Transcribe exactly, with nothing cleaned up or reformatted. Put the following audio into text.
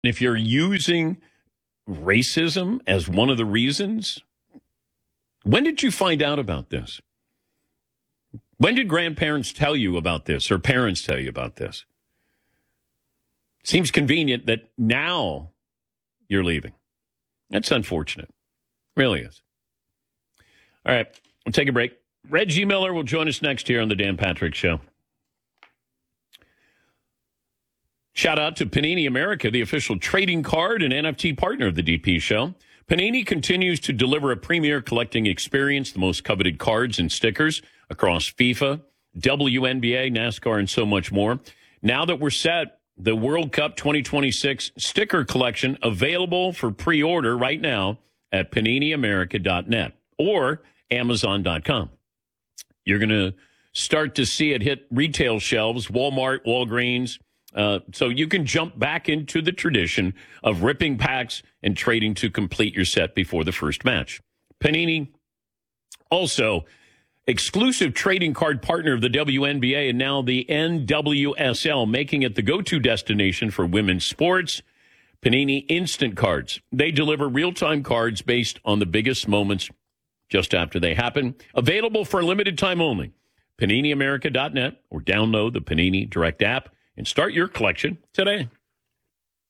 If you're using racism as one of the reasons, when did you find out about this? When did grandparents tell you about this or parents tell you about this? Seems convenient that now you're leaving. That's unfortunate. Really is. All right, we'll take a break. Reggie Miller will join us next here on the Dan Patrick Show. Shout out to Panini America, the official trading card and N F T partner of the D P Show. Panini continues to deliver a premier collecting experience, the most coveted cards and stickers across FIFA, W N B A, NASCAR, and so much more. Now that we're set, the World Cup twenty twenty-six sticker collection available for pre-order right now at panini america dot net or amazon dot com. You're going to start to see it hit retail shelves, Walmart, Walgreens, uh, so you can jump back into the tradition of ripping packs and trading to complete your set before the first match. Panini, also exclusive trading card partner of the W N B A and now the N W S L, making it the go-to destination for women's sports. Panini Instant Cards. They deliver real-time cards based on the biggest moments just after they happen. Available for a limited time only. panini america dot net or download the Panini Direct app and start your collection today.